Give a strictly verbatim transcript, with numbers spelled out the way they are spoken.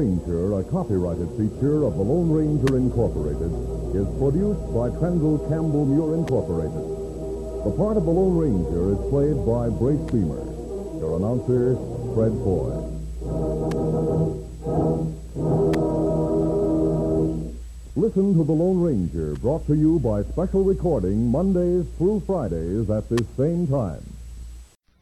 Ranger, a copyrighted feature of the Lone Ranger Incorporated, is produced by Trendle Campbell Muir Incorporated. The part of the Lone Ranger is played by Brace Beamer. Your announcer, Fred Foy. Listen to The Lone Ranger, brought to you by special recording Mondays through Fridays at this same time.